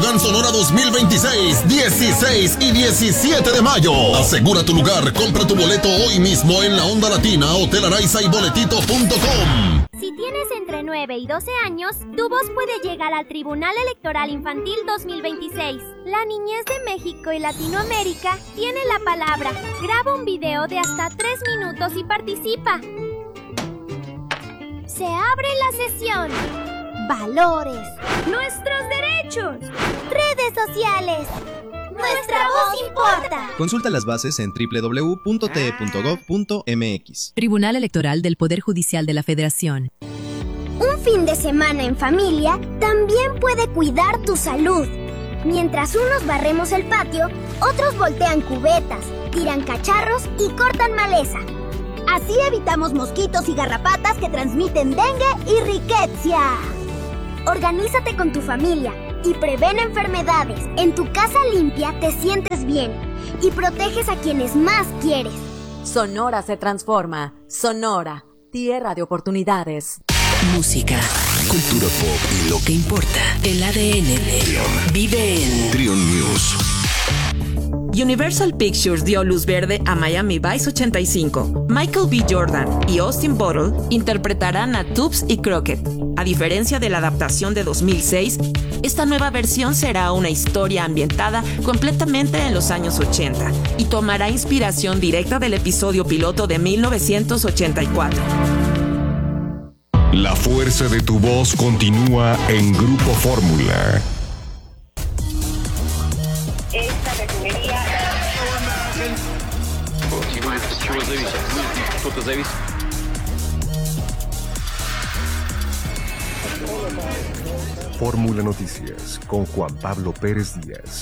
Tobogán Sonora 2026, 16 y 17 de mayo. Asegura tu lugar, compra tu boleto hoy mismo en la Onda Latina, Hotel Araiza y boletito.com. Si tienes entre 9 y 12 años, tu voz puede llegar al Tribunal Electoral Infantil 2026. La niñez de México y Latinoamérica tiene la palabra. Graba un video de hasta 3 minutos y participa. Se abre la sesión. Valores. Nuestros derechos. Redes sociales. Nuestra voz importa. Consulta las bases en www.te.gov.mx. Tribunal Electoral del Poder Judicial de la Federación. Un fin de semana en familia también puede cuidar tu salud. Mientras unos barremos el patio, otros voltean cubetas, tiran cacharros y cortan maleza. Así evitamos mosquitos y garrapatas que transmiten dengue y riqueza. Organízate con tu familia y prevén enfermedades. En tu casa limpia te sientes bien y proteges a quienes más quieres. Sonora se transforma. Sonora, tierra de oportunidades. Música, cultura pop y lo que importa. El ADN vive en Trion News. Universal Pictures dio luz verde a Miami Vice 85. Michael B. Jordan y Austin Butler interpretarán a Tubbs y Crockett. A diferencia de la adaptación de 2006, esta nueva versión será una historia ambientada completamente en los años 80 y tomará inspiración directa del episodio piloto de 1984. La fuerza de tu voz continúa en Grupo Fórmula. Esta refinería. Fórmula Noticias con Juan Pablo Pérez Díaz.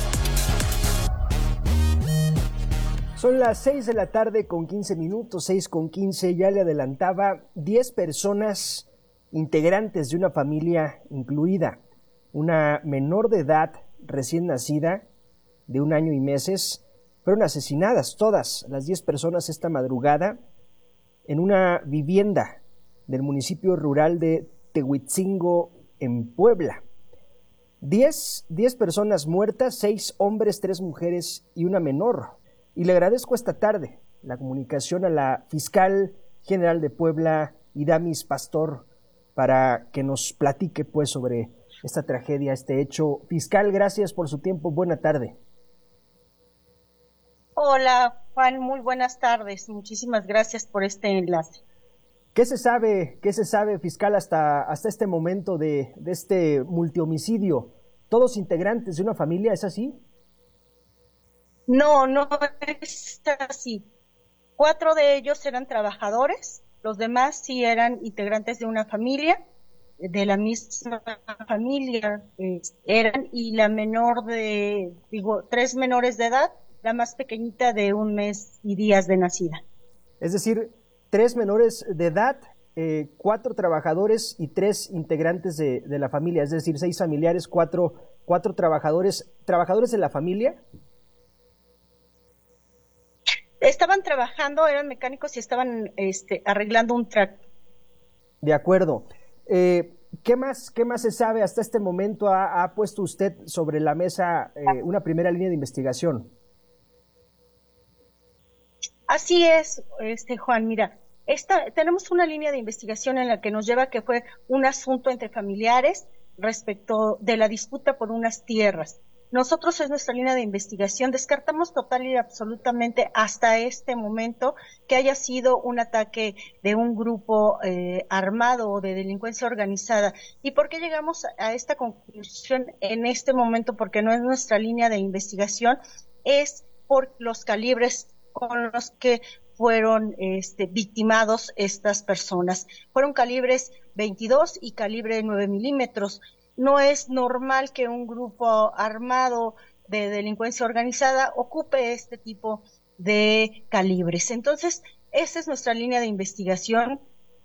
Son las 6 de la tarde con 15 minutos, 6:15, ya le adelantaba, 10 personas integrantes de una familia incluida, una menor de edad recién nacida de 1 año y meses, fueron asesinadas todas las 10 personas esta madrugada en una vivienda del municipio rural de Tehuitzingo, en Puebla. 10 personas muertas, 6 hombres, 3 mujeres y una menor. Y le agradezco esta tarde la comunicación a la fiscal general de Puebla, Idamis Pastor, para que nos platique pues sobre esta tragedia, este hecho. Fiscal, gracias por su tiempo. Buena tarde. Hola, Juan, muy buenas tardes. Muchísimas gracias por este enlace. ¿Qué se sabe, fiscal, hasta este momento de este multihomicidio? ¿Todos integrantes de una familia, es así? No es así. 4 de ellos eran trabajadores, los demás sí eran integrantes de una familia, de la misma familia eran, y la menor 3 menores de edad, la más pequeñita de 1 mes y días de nacida. Es decir, 3 menores de edad, 4 trabajadores y 3 integrantes de la familia, es decir, 6 familiares, 4 trabajadores de la familia. Estaban trabajando, eran mecánicos y estaban arreglando un tractor. De acuerdo. ¿Qué más se sabe hasta este momento? ¿Ha puesto usted sobre la mesa una primera línea de investigación? Así es, Juan, mira, tenemos una línea de investigación en la que nos lleva que fue un asunto entre familiares respecto de la disputa por unas tierras. Nosotros, es nuestra línea de investigación, descartamos total y absolutamente hasta este momento que haya sido un ataque de un grupo armado o de delincuencia organizada. ¿Y por qué llegamos a esta conclusión en este momento? Porque no es nuestra línea de investigación, es por los calibres con los que fueron victimados estas personas. Fueron calibres 22 y calibre 9 milímetros. No es normal que un grupo armado de delincuencia organizada ocupe este tipo de calibres. Entonces, esa es nuestra línea de investigación.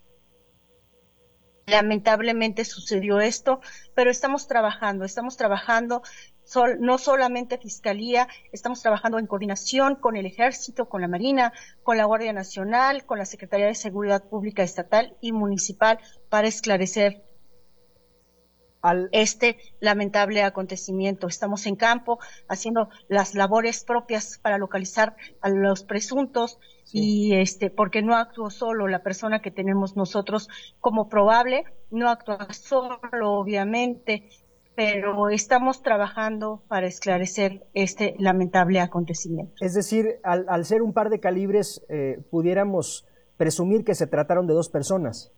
Lamentablemente sucedió esto, pero estamos trabajando, no solamente Fiscalía, estamos trabajando en coordinación con el Ejército, con la Marina, con la Guardia Nacional, con la Secretaría de Seguridad Pública Estatal y Municipal para esclarecer este lamentable acontecimiento. Estamos en campo haciendo las labores propias para localizar a los presuntos y porque no actuó solo la persona que tenemos nosotros como probable, no actúa solo obviamente, pero estamos trabajando para esclarecer este lamentable acontecimiento. Es decir, al ser un par de calibres, pudiéramos presumir que se trataron de 2 personas.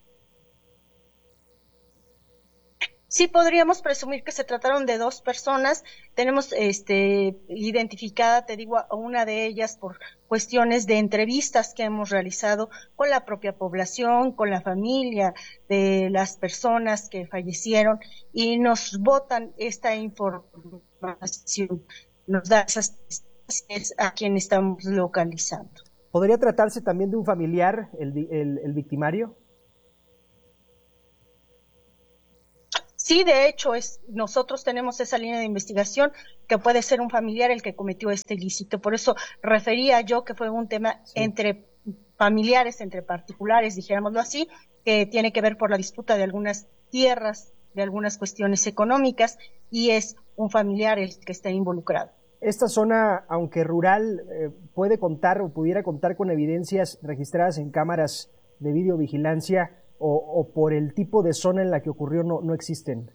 Sí, podríamos presumir que se trataron de 2 personas. Tenemos identificada, te digo, a una de ellas por cuestiones de entrevistas que hemos realizado con la propia población, con la familia de las personas que fallecieron, y nos botan esta información, nos da esas a quien estamos localizando. ¿Podría tratarse también de un familiar, el victimario? Sí, de hecho, nosotros tenemos esa línea de investigación que puede ser un familiar el que cometió este ilícito. Por eso refería yo que fue un tema entre familiares, entre particulares, dijéramoslo así, que tiene que ver por la disputa de algunas tierras, de algunas cuestiones económicas, y es un familiar el que está involucrado. Esta zona, aunque rural, puede contar o pudiera contar con evidencias registradas en cámaras de videovigilancia, o por el tipo de zona en la que ocurrió no existen.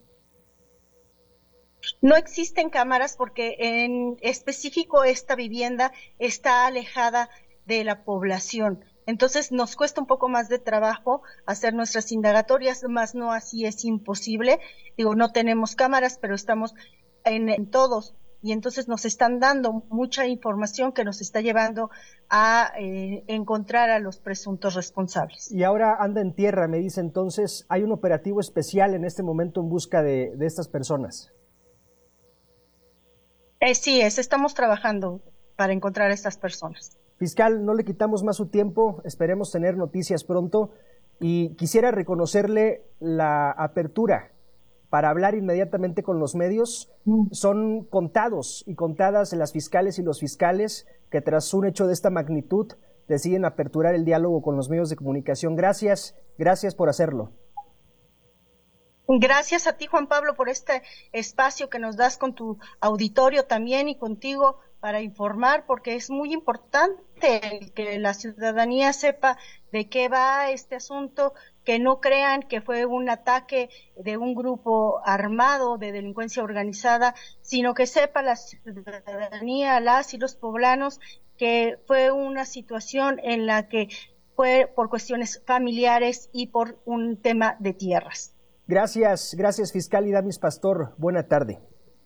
No existen cámaras porque en específico esta vivienda está alejada de la población. Entonces nos cuesta un poco más de trabajo hacer nuestras indagatorias, más no así es imposible. Digo, no tenemos cámaras, pero estamos en todos. Y entonces nos están dando mucha información que nos está llevando a encontrar a los presuntos responsables. Y ahora anda en tierra, me dice entonces, ¿hay un operativo especial en este momento en busca de estas personas? Sí, estamos trabajando para encontrar a estas personas. Fiscal, no le quitamos más su tiempo, esperemos tener noticias pronto, y quisiera reconocerle la apertura para hablar inmediatamente con los medios. Son contados y contadas las fiscales y los fiscales que tras un hecho de esta magnitud deciden aperturar el diálogo con los medios de comunicación. Gracias por hacerlo. Gracias a ti, Juan Pablo, por este espacio que nos das con tu auditorio también y contigo para informar, porque es muy importante que la ciudadanía sepa de qué va este asunto, que no crean que fue un ataque de un grupo armado de delincuencia organizada, sino que sepa la ciudadanía, las y los poblanos, que fue una situación en la que fue por cuestiones familiares y por un tema de tierras. Gracias, fiscal Idamis Pastor. Buena tarde.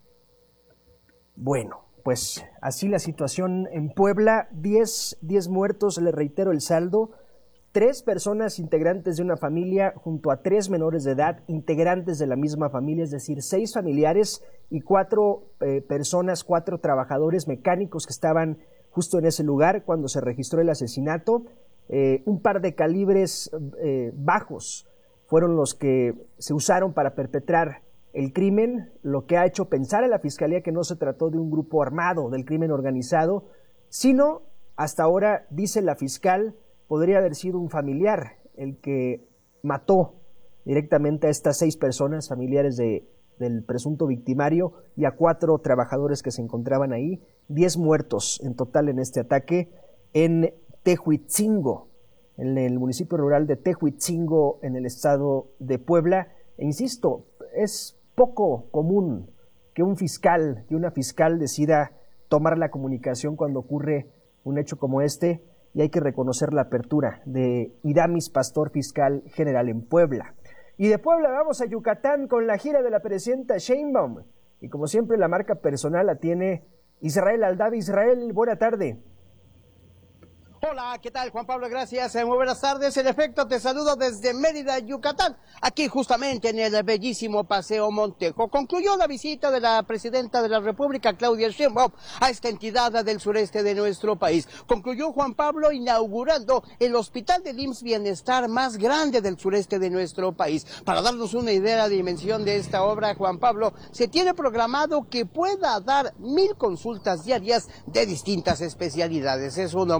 Bueno, pues así la situación en Puebla. 10 muertos, le reitero el saldo. 3 personas integrantes de una familia junto a 3 menores de edad integrantes de la misma familia, es decir, 6 familiares y 4 personas, 4 trabajadores mecánicos que estaban justo en ese lugar cuando se registró el asesinato. Un par de calibres bajos fueron los que se usaron para perpetrar el crimen, lo que ha hecho pensar a la Fiscalía que no se trató de un grupo armado del crimen organizado, sino, hasta ahora, dice la fiscal, podría haber sido un familiar el que mató directamente a estas 6 personas, familiares del presunto victimario, y a 4 trabajadores que se encontraban ahí. 10 muertos en total en este ataque en Tehuitzingo, en el municipio rural de Tehuitzingo, en el estado de Puebla. E insisto, es poco común que una fiscal decida tomar la comunicación cuando ocurre un hecho como este, y hay que reconocer la apertura de Idamis Pastor, fiscal general en Puebla. Y de Puebla vamos a Yucatán con la gira de la presidenta Sheinbaum, y como siempre la marca personal la tiene Israel Aldave. Israel, buena tarde. Hola, ¿qué tal, Juan Pablo? Gracias, muy buenas tardes. En efecto, te saludo desde Mérida, Yucatán, aquí justamente en el bellísimo Paseo Montejo. Concluyó la visita de la presidenta de la República, Claudia Sheinbaum, a esta entidad del sureste de nuestro país. Concluyó, Juan Pablo, inaugurando el hospital del IMSS Bienestar más grande del sureste de nuestro país. Para darnos una idea de la dimensión de esta obra, Juan Pablo, se tiene programado que pueda dar 1000 consultas diarias de distintas especialidades. Es un monstruo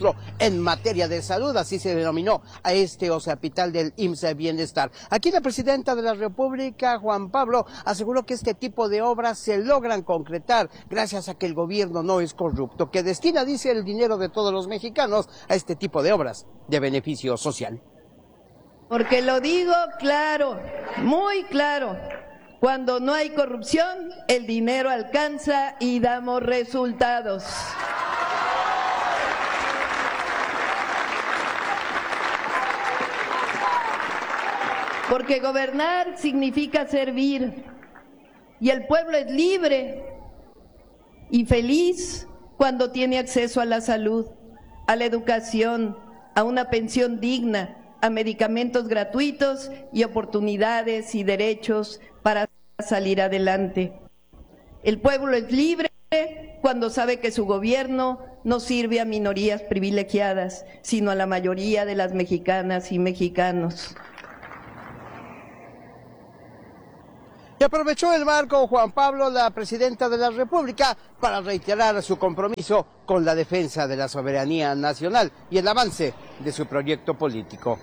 monstruo en materia de salud, así se denominó a este hospital del IMSS Bienestar. Aquí la presidenta de la República, Juan Pablo, aseguró que este tipo de obras se logran concretar gracias a que el gobierno no es corrupto, que destina, dice, el dinero de todos los mexicanos a este tipo de obras de beneficio social. Porque lo digo claro, muy claro, cuando no hay corrupción, el dinero alcanza y damos resultados. Porque gobernar significa servir, y el pueblo es libre y feliz cuando tiene acceso a la salud, a la educación, a una pensión digna, a medicamentos gratuitos y oportunidades y derechos para salir adelante. El pueblo es libre cuando sabe que su gobierno no sirve a minorías privilegiadas, sino a la mayoría de las mexicanas y mexicanos. Y aprovechó el marco, Juan Pablo, la presidenta de la República, para reiterar su compromiso con la defensa de la soberanía nacional y el avance de su proyecto político.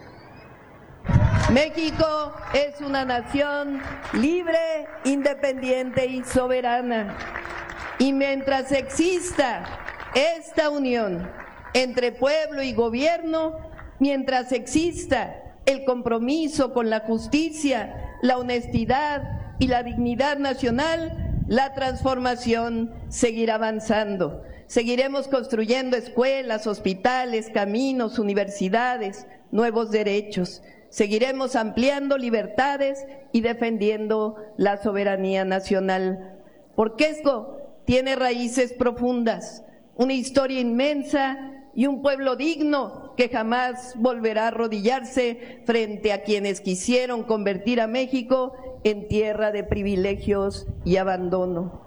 México es una nación libre, independiente y soberana. Y mientras exista esta unión entre pueblo y gobierno, mientras exista el compromiso con la justicia, la honestidad y la dignidad nacional, la transformación seguirá avanzando. Seguiremos construyendo escuelas, hospitales, caminos, universidades, nuevos derechos. Seguiremos ampliando libertades y defendiendo la soberanía nacional. Porque esto tiene raíces profundas, una historia inmensa y un pueblo digno que jamás volverá a arrodillarse frente a quienes quisieron convertir a México en tierra de privilegios y abandono.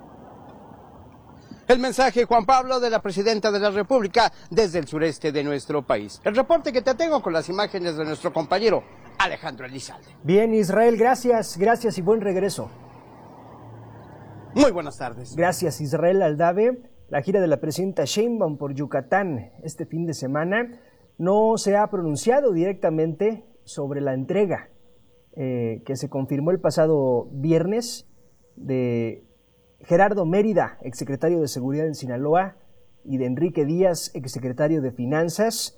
El mensaje, Juan Pablo, de la presidenta de la República desde el sureste de nuestro país. El reporte que te tengo con las imágenes de nuestro compañero Alejandro Elizalde. Bien, Israel, gracias y buen regreso. Muy buenas tardes. Gracias, Israel Aldave. La gira de la presidenta Sheinbaum por Yucatán este fin de semana no se ha pronunciado directamente sobre la entrega que se confirmó el pasado viernes de Gerardo Mérida, exsecretario de Seguridad en Sinaloa, y de Enrique Díaz, exsecretario de Finanzas.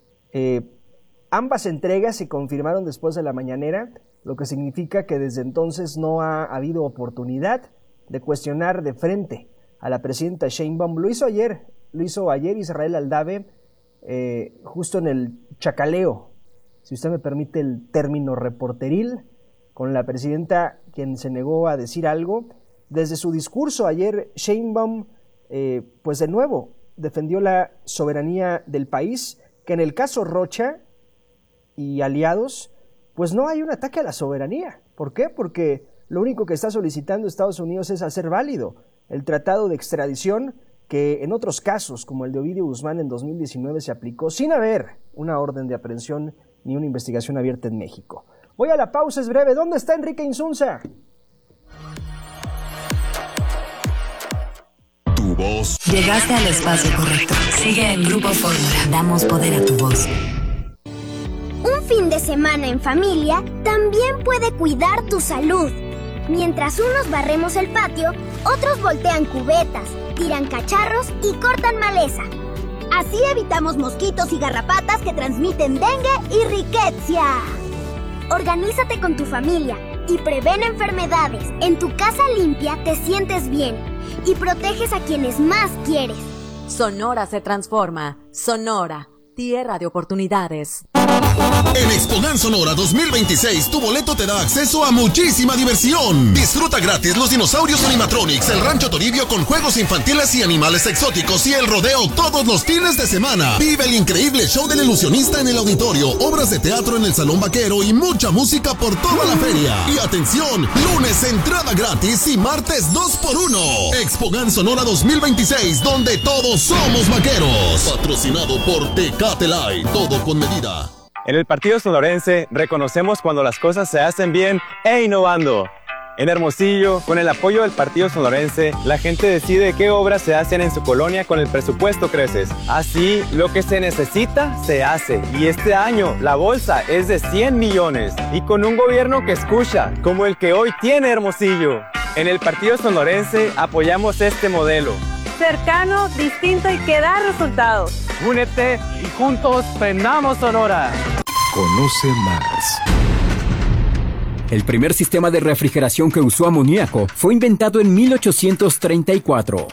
Ambas entregas se confirmaron después de la mañanera, lo que significa que desde entonces no ha habido oportunidad de cuestionar de frente a la presidenta Sheinbaum. Lo hizo ayer Israel Aldave, justo en el chacaleo, si usted me permite el término reporteril, con la presidenta, quien se negó a decir algo. Desde su discurso ayer, Sheinbaum, pues de nuevo, defendió la soberanía del país, que en el caso Rocha y aliados, pues no hay un ataque a la soberanía. ¿Por qué? Porque lo único que está solicitando Estados Unidos es hacer válido el tratado de extradición que en otros casos, como el de Ovidio Guzmán en 2019, se aplicó sin haber una orden de aprehensión ni una investigación abierta en México. Voy a la pausa, es breve. ¿Dónde está Enrique Insunza? Tu voz. Llegaste al espacio correcto. Sigue en Grupo Fórmula. Damos poder a tu voz. Un fin de semana en familia también puede cuidar tu salud. Mientras unos barremos el patio, otros voltean cubetas, tiran cacharros y cortan maleza. Así evitamos mosquitos y garrapatas que transmiten dengue y riqueza. Organízate con tu familia y prevén enfermedades. En tu casa limpia te sientes bien y proteges a quienes más quieres. Sonora se transforma. Sonora, tierra de oportunidades. En Expogan Sonora 2026, tu boleto te da acceso a muchísima diversión. Disfruta gratis los dinosaurios animatronics, el rancho Toribio con juegos infantiles y animales exóticos y el rodeo todos los fines de semana. Vive el increíble show del ilusionista en el auditorio, obras de teatro en el Salón Vaquero y mucha música por toda la feria. Y atención, lunes entrada gratis y martes 2x1. Expogan Sonora 2026, donde todos somos vaqueros. Patrocinado por Tecate Light, todo con medida. En el Partido Sonorense reconocemos cuando las cosas se hacen bien e innovando. En Hermosillo, con el apoyo del Partido Sonorense, la gente decide qué obras se hacen en su colonia con el presupuesto Creces. Así, lo que se necesita, se hace. Y este año, la bolsa es de 100 millones. Y con un gobierno que escucha, como el que hoy tiene Hermosillo. En el Partido Sonorense, apoyamos este modelo. Cercano, distinto y que da resultados. Únete y juntos prendamos Sonora. Conoce más. El primer sistema de refrigeración que usó amoníaco fue inventado en 1834.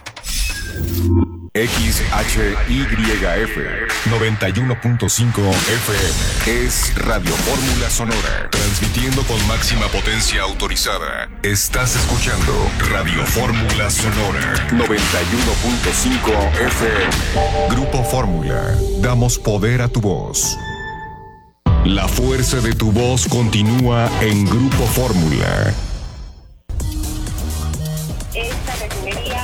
XHYF 91.5 FM es Radio Fórmula Sonora, transmitiendo con máxima potencia autorizada. Estás escuchando Radio Fórmula Sonora 91.5 FM. Grupo Fórmula, damos poder a tu voz. La fuerza de tu voz continúa en Grupo Fórmula. Esta refinería...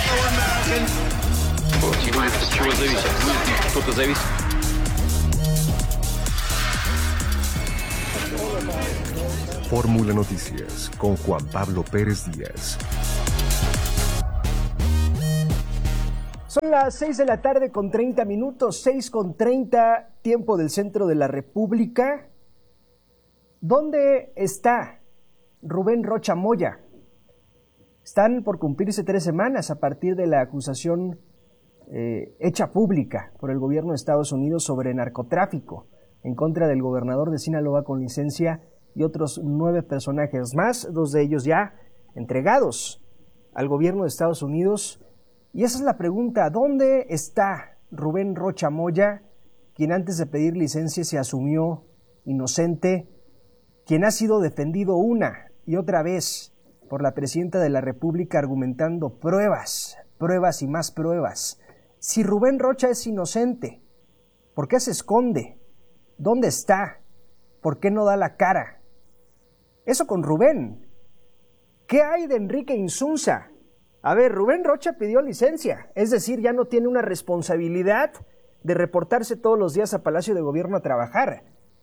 Fórmula Noticias con Juan Pablo Pérez Díaz. Son las 6 de la tarde con 30 minutos, 6:30, tiempo del centro de la República. ¿Dónde está Rubén Rocha Moya? Están por cumplirse 3 semanas a partir de la acusación hecha pública por el gobierno de Estados Unidos sobre narcotráfico en contra del gobernador de Sinaloa con licencia y otros 9 personajes más, 2 de ellos ya entregados al gobierno de Estados Unidos. Y esa es la pregunta, ¿dónde está Rubén Rocha Moya, quien antes de pedir licencia se asumió inocente, quien ha sido defendido una y otra vez por la presidenta de la República argumentando pruebas y más pruebas? Si Rubén Rocha es inocente, ¿por qué se esconde? ¿Dónde está? ¿Por qué no da la cara? Eso con Rubén. ¿Qué hay de Enrique Insunza? A ver, Rubén Rocha pidió licencia, es decir, ya no tiene una responsabilidad de reportarse todos los días a Palacio de Gobierno a trabajar.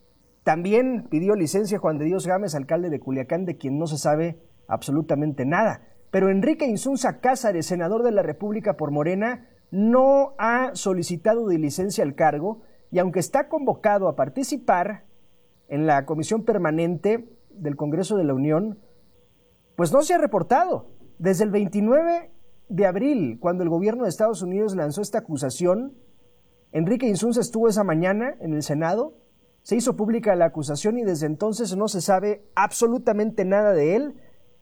También pidió licencia Juan de Dios Gámez, alcalde de Culiacán, de quien no se sabe absolutamente nada. Pero Enrique Insunza Cázares, senador de la República por Morena, no ha solicitado de licencia al cargo y aunque está convocado a participar en la Comisión Permanente del Congreso de la Unión, pues no se ha reportado. Desde el 29 de abril, cuando el gobierno de Estados Unidos lanzó esta acusación, Enrique Insunza estuvo esa mañana en el Senado, se hizo pública la acusación y desde entonces no se sabe absolutamente nada de él,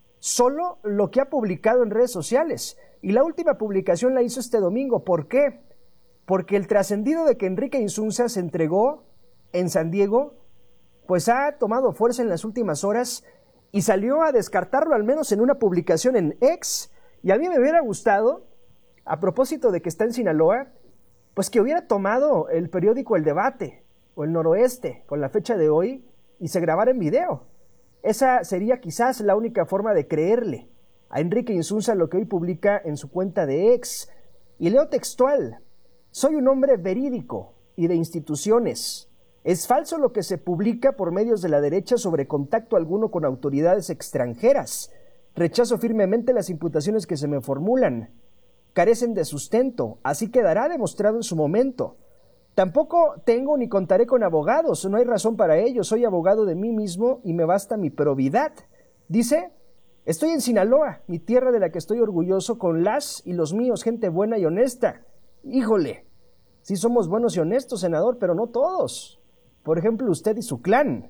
solo lo que ha publicado en redes sociales. Y la última publicación la hizo este domingo. ¿Por qué? Porque el trascendido de que Enrique Insunza se entregó en San Diego, pues ha tomado fuerza en las últimas horas y salió a descartarlo al menos en una publicación en X. Y a mí me hubiera gustado, a propósito de que está en Sinaloa, pues que hubiera tomado el periódico El Debate o El Noroeste con la fecha de hoy y se grabara en video. Esa sería quizás la única forma de creerle a Enrique Insunza lo que hoy publica en su cuenta de X. Y leo textual: soy un hombre verídico y de instituciones. Es falso lo que se publica por medios de la derecha sobre contacto alguno con autoridades extranjeras. Rechazo firmemente las imputaciones que se me formulan. Carecen de sustento, así quedará demostrado en su momento. Tampoco tengo ni contaré con abogados, no hay razón para ello, soy abogado de mí mismo y me basta mi probidad. Dice: estoy en Sinaloa, mi tierra de la que estoy orgulloso, con las y los míos, gente buena y honesta. Híjole, sí somos buenos y honestos, senador, pero no todos. Por ejemplo, usted y su clan.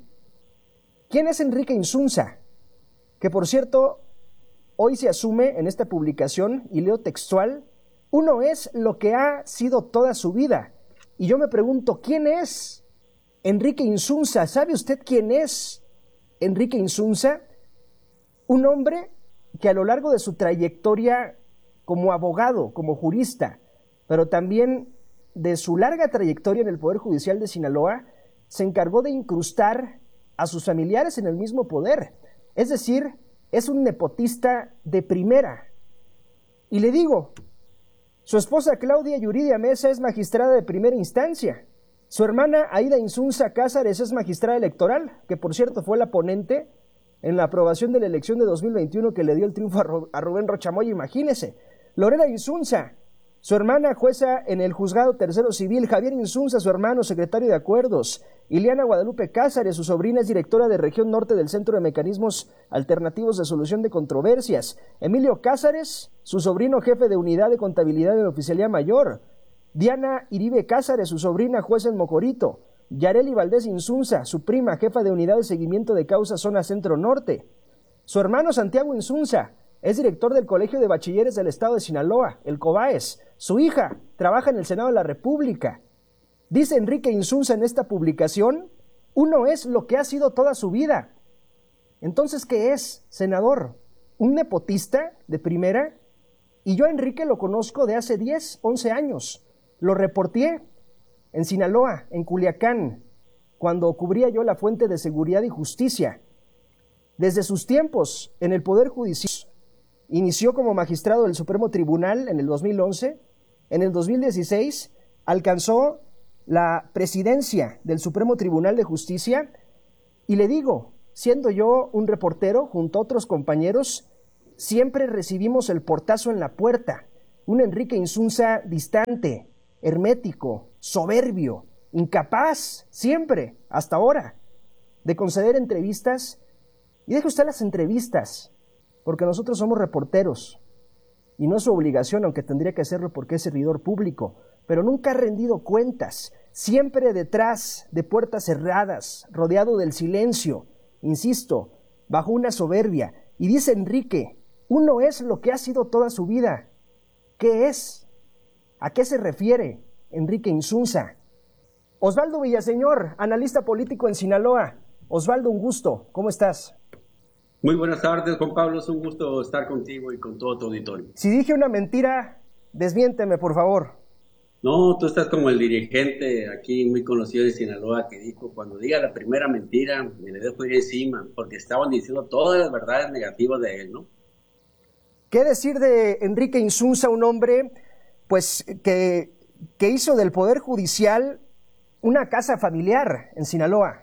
¿Quién es Enrique Insunza? Que, por cierto, hoy se asume en esta publicación, y leo textual: uno es lo que ha sido toda su vida. Y yo me pregunto, ¿quién es Enrique Insunza? ¿Sabe usted quién es Enrique Insunza? Un hombre que a lo largo de su trayectoria como abogado, como jurista, pero también de su larga trayectoria en el Poder Judicial de Sinaloa, se encargó de incrustar a sus familiares en el mismo poder. Es decir, es un nepotista de primera. Y le digo, su esposa Claudia Yuridia Mesa es magistrada de primera instancia. Su hermana Aida Insunza Cázares es magistrada electoral, que por cierto fue la ponente en la aprobación de la elección de 2021 que le dio el triunfo a Rubén Rocha Moya, imagínese. Lorena Insunza, su hermana jueza en el Juzgado Tercero Civil. Javier Insunza, su hermano, secretario de Acuerdos. Ileana Guadalupe Cázares, su sobrina, es directora de Región Norte del Centro de Mecanismos Alternativos de Solución de Controversias. Emilio Cázares, su sobrino, jefe de Unidad de Contabilidad de la Oficialía Mayor. Diana Iribe Cázares, su sobrina, jueza en Mocorito. Yareli Valdés Insunza, su prima, jefa de Unidad de Seguimiento de Causas Zona Centro Norte. Su hermano Santiago Insunza es director del Colegio de Bachilleres del Estado de Sinaloa, el COBAES. Su hija trabaja en el Senado de la República. Dice Enrique Insunza en esta publicación, uno es lo que ha sido toda su vida. Entonces, ¿qué es, senador? ¿Un nepotista de primera? Y yo a Enrique lo conozco de hace 10, 11 años. Lo reporté en Sinaloa, en Culiacán, cuando cubría yo la fuente de Seguridad y Justicia. Desde sus tiempos en el Poder Judicial, inició como magistrado del Supremo Tribunal en el 2011, en el 2016 alcanzó la presidencia del Supremo Tribunal de Justicia, y le digo, siendo yo un reportero junto a otros compañeros, siempre recibimos el portazo en la puerta, un Enrique Insunza distante, hermético, soberbio, incapaz, siempre, hasta ahora, de conceder entrevistas. Y deje usted las entrevistas, porque nosotros somos reporteros, y no es su obligación, aunque tendría que hacerlo porque es servidor público, pero nunca ha rendido cuentas, siempre detrás de puertas cerradas, rodeado del silencio, insisto, bajo una soberbia. Y dice Enrique, uno es lo que ha sido toda su vida. ¿Qué es? ¿A qué se refiere Enrique Insunza? Osvaldo Villaseñor, analista político en Sinaloa. Osvaldo, un gusto. ¿Cómo estás? Muy buenas tardes, Juan Pablo. Es un gusto estar contigo y con todo tu auditorio. Si dije una mentira, desmiénteme, por favor. No, tú estás como el dirigente aquí muy conocido de Sinaloa que dijo, cuando diga la primera mentira, me le dejo ir encima, porque estaban diciendo todas las verdades negativas de él, ¿no? ¿Qué decir de Enrique Insunza, un hombre pues que hizo del Poder Judicial una casa familiar en Sinaloa?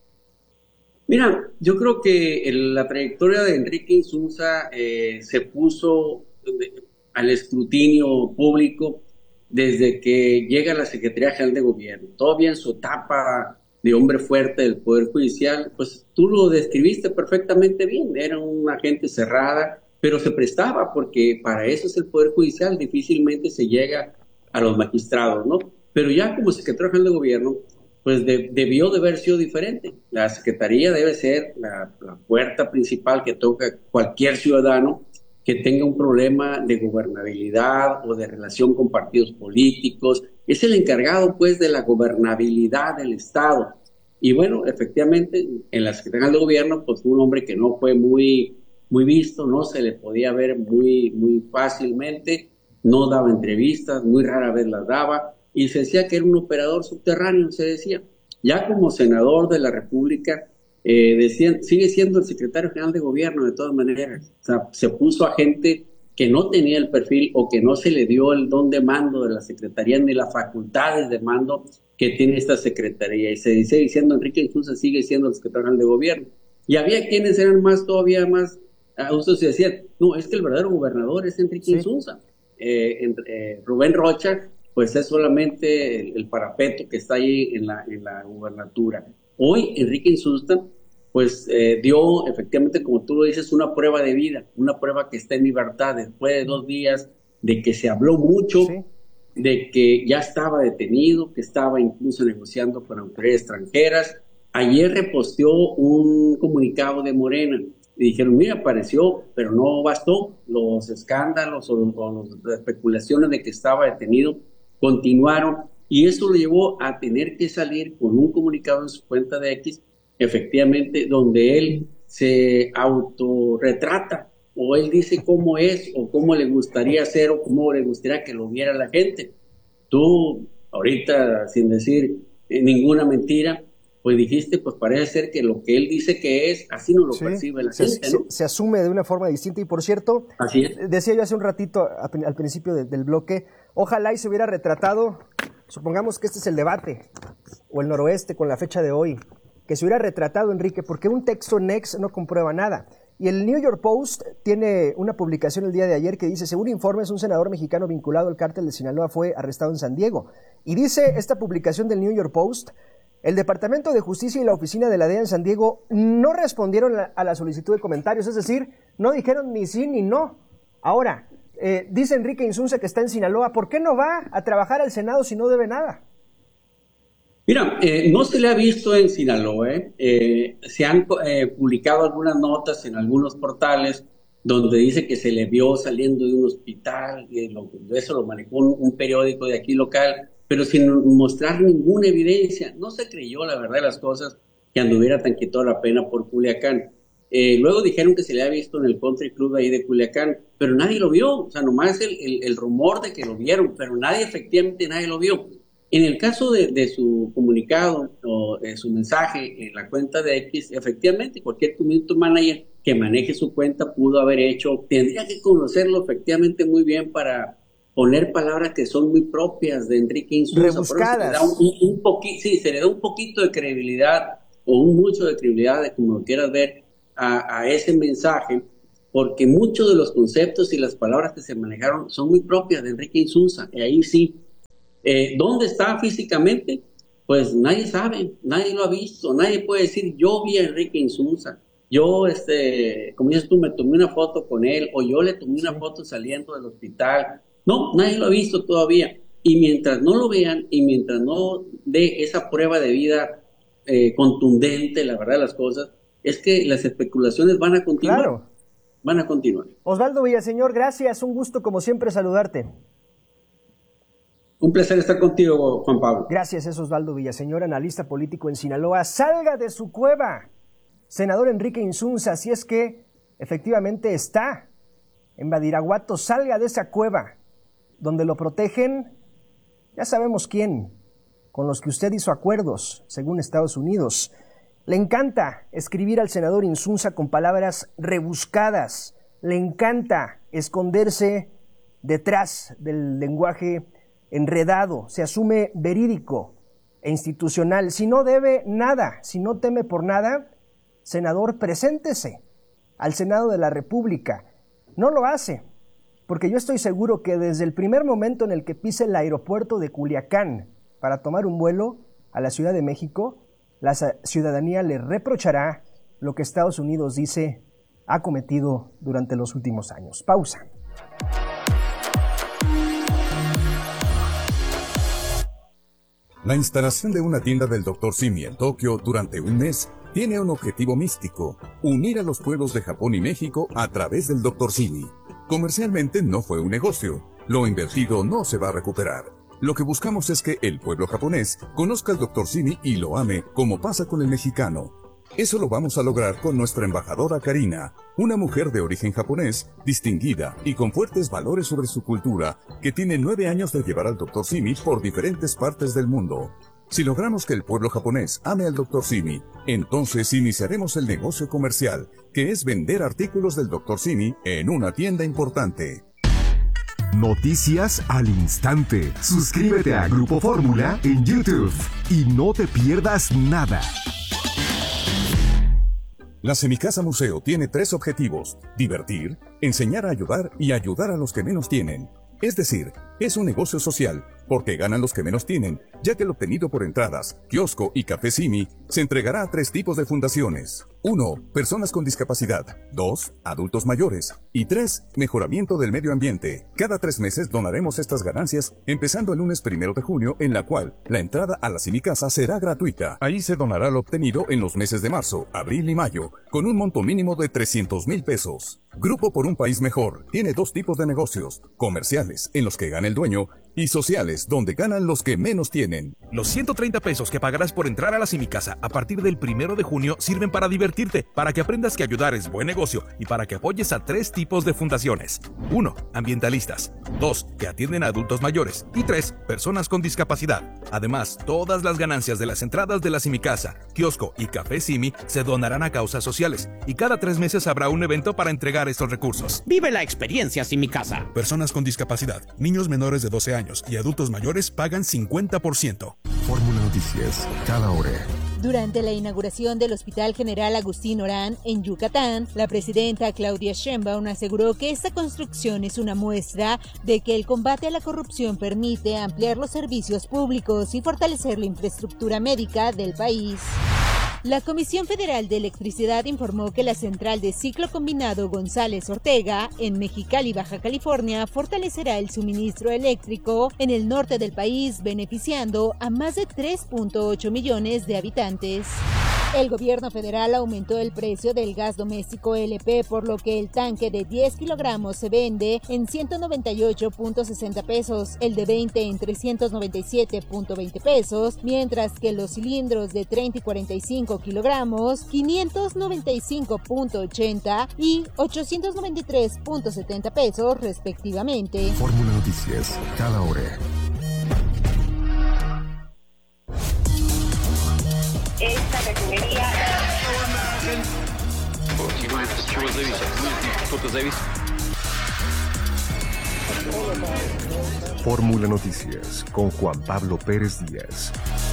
Mira, yo creo que la trayectoria de Enrique Insunza se puso al escrutinio público desde que llega a la Secretaría General de Gobierno. Todavía en su etapa de hombre fuerte del Poder Judicial, pues tú lo describiste perfectamente bien. Era una gente cerrada, pero se prestaba porque para eso es el Poder Judicial. Difícilmente se llega a los magistrados, ¿no? Pero ya como Secretario General de Gobierno, pues debió de haber sido diferente. La Secretaría debe ser la puerta principal que toca cualquier ciudadano que tenga un problema de gobernabilidad o de relación con partidos políticos. Es el encargado, pues, de la gobernabilidad del Estado. Y bueno, efectivamente, en la Secretaría de Gobierno, pues, fue un hombre que no fue muy visto, no se le podía ver muy fácilmente, no daba entrevistas, muy rara vez las daba, y se decía que era un operador subterráneo, se decía. Ya como senador de la República, decían, sigue siendo el secretario general de gobierno de todas maneras. O sea, se puso a gente que no tenía el perfil o que no se le dio el don de mando de la secretaría ni las facultades de mando que tiene esta secretaría. Y se dice diciendo, Enrique Insunza sigue siendo el secretario general de gobierno. Y había quienes eran todavía más, ustedes decían, no, es que el verdadero gobernador es Enrique Insunza. Rubén Rocha, pues es solamente el parapeto que está ahí en la gubernatura. Hoy Enrique Insunza, pues dio efectivamente, como tú lo dices, una prueba de vida, una prueba que está en libertad después de 2 días de que se habló mucho, de que ya estaba detenido, que estaba incluso negociando con autoridades extranjeras. Ayer reposteó un comunicado de Morena y dijeron, mira, apareció, pero no bastó. Los escándalos o las especulaciones de que estaba detenido continuaron, y eso lo llevó a tener que salir con un comunicado en su cuenta de X, efectivamente, donde él se autorretrata, o él dice cómo es, o cómo le gustaría ser, o cómo le gustaría que lo viera la gente. Tú, ahorita, sin decir ninguna mentira, pues dijiste, pues parece ser que lo que él dice que es, así no lo percibe la gente, ¿no? Se asume de una forma distinta, y por cierto, así es. Decía yo hace un ratito, al principio del bloque, ojalá y se hubiera retratado, supongamos que este es el debate, o el noroeste con la fecha de hoy, que se hubiera retratado, Enrique, porque un texto next no comprueba nada. Y el New York Post tiene una publicación el día de ayer que dice, según informes, un senador mexicano vinculado al cártel de Sinaloa fue arrestado en San Diego. Y dice esta publicación del New York Post, el Departamento de Justicia y la oficina de la DEA en San Diego no respondieron a la solicitud de comentarios, es decir, no dijeron ni sí ni no. Ahora, dice Enrique Insunza que está en Sinaloa, ¿por qué no va a trabajar al Senado si no debe nada? Mira, no se le ha visto en Sinaloa. Se han publicado algunas notas en algunos portales donde dice que se le vio saliendo de un hospital, eso lo manejó un periódico de aquí local, pero sin mostrar ninguna evidencia. No se creyó, la verdad de las cosas, que anduviera tan quitado la pena por Culiacán. Luego dijeron que se le ha visto en el country club ahí de Culiacán, pero nadie lo vio. O sea, nomás el rumor de que lo vieron, pero efectivamente nadie lo vio. En el caso de su comunicado o de su mensaje en la cuenta de X, efectivamente cualquier community manager que maneje su cuenta pudo haber hecho, tendría que conocerlo efectivamente muy bien para poner palabras que son muy propias de Enrique Insunza. Rebuscadas. Se le da un poquito de credibilidad o mucho de credibilidad, de como lo quieras ver, a ese mensaje, porque muchos de los conceptos y las palabras que se manejaron son muy propias de Enrique Insunza, y ahí sí. ¿Dónde está físicamente? Pues nadie sabe, nadie lo ha visto, nadie puede decir, yo vi a Enrique Insunza, yo, como dices tú, me tomé una foto con él, o yo le tomé una foto saliendo del hospital. No, nadie lo ha visto todavía. Y mientras no lo vean, y mientras no dé esa prueba de vida contundente, la verdad de las cosas, es que las especulaciones van a continuar. Claro. Van a continuar. Osvaldo Villaseñor, gracias, un gusto como siempre saludarte. Un placer estar contigo, Juan Pablo. Gracias, es Osvaldo Villaseñor, analista político en Sinaloa. Salga de su cueva, senador Enrique Insunza, si es que efectivamente está en Badiraguato, salga de esa cueva, donde lo protegen, ya sabemos quién, con los que usted hizo acuerdos, según Estados Unidos. Le encanta escribir al senador Insunza con palabras rebuscadas, le encanta esconderse detrás del lenguaje enredado, se asume verídico e institucional. Si no debe nada, si no teme por nada, senador, preséntese al Senado de la República. No lo hace, porque yo estoy seguro que desde el primer momento en el que pise el aeropuerto de Culiacán para tomar un vuelo a la Ciudad de México, la ciudadanía le reprochará lo que Estados Unidos dice ha cometido durante los últimos años. Pausa. La instalación de una tienda del Dr. Simi en Tokio durante un mes tiene un objetivo místico: unir a los pueblos de Japón y México a través del Dr. Simi. Comercialmente no fue un negocio. Lo invertido no se va a recuperar. Lo que buscamos es que el pueblo japonés conozca al Dr. Simi y lo ame, como pasa con el mexicano. Eso lo vamos a lograr con nuestra embajadora Karina, una mujer de origen japonés, distinguida y con fuertes valores sobre su cultura, que tiene 9 años de llevar al Dr. Simi por diferentes partes del mundo. Si logramos que el pueblo japonés ame al Dr. Simi, entonces iniciaremos el negocio comercial, que es vender artículos del Dr. Simi en una tienda importante. Noticias al instante. Suscríbete a Grupo Fórmula en YouTube y no te pierdas nada. La Semicasa Museo tiene 3 objetivos: divertir, enseñar a ayudar y ayudar a los que menos tienen. Es decir, es un negocio social, porque ganan los que menos tienen, ya que lo obtenido por entradas, kiosco y café Simi se entregará a 3 tipos de fundaciones. 1. Personas con discapacidad. 2. Adultos mayores. Y 3. Mejoramiento del medio ambiente. Cada 3 meses donaremos estas ganancias, empezando el lunes 1 de junio, en la cual la entrada a la Semicasa será gratuita. Ahí se donará lo obtenido en los meses de marzo, abril y mayo, con un monto mínimo de 300,000 pesos. Grupo por un País Mejor tiene 2 tipos de negocios: comerciales, en los que gana el dueño, y sociales, donde ganan los que menos tienen. Los 130 pesos que pagarás por entrar a la Semicasa a partir del 1 de junio sirven para divertirte, para que aprendas que ayudar es buen negocio y para que apoyes a 3 tipos de fundaciones. 1. Ambientalistas. 2. Que atienden a adultos mayores. Y 3. Personas con discapacidad. Además, todas las ganancias de las entradas de la Semicasa, kiosco y café Simi se donarán a causas sociales, y cada 3 meses habrá un evento para entregar estos recursos. Vive la experiencia Semicasa. Personas con discapacidad, niños menores de 12 años y adultos mayores pagan 50%. Fórmula Noticias, cada hora. Durante la inauguración del Hospital General Agustín Orán en Yucatán, la presidenta Claudia Sheinbaum aseguró que esta construcción es una muestra de que el combate a la corrupción permite ampliar los servicios públicos y fortalecer la infraestructura médica del país. La Comisión Federal de Electricidad informó que la central de ciclo combinado González Ortega, en Mexicali, Baja California, fortalecerá el suministro eléctrico en el norte del país, beneficiando a más de 3.8 millones de habitantes. El gobierno federal aumentó el precio del gas doméstico LP, por lo que el tanque de 10 kilogramos se vende en 198.60 pesos, el de 20 en 397.20 pesos, mientras que los cilindros de 30 y 45 kilogramos, 595.80 y 893.70 pesos respectivamente. Fórmula Noticias, cada hora. Esta refinería. Fórmula Noticias con Juan Pablo Pérez Díaz.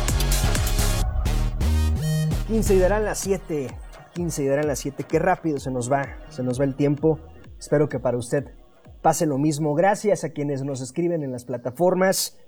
15 y darán las 7. 15 y darán las 7. Qué rápido se nos va el tiempo. Espero que para usted pase lo mismo. Gracias a quienes nos escriben en las plataformas.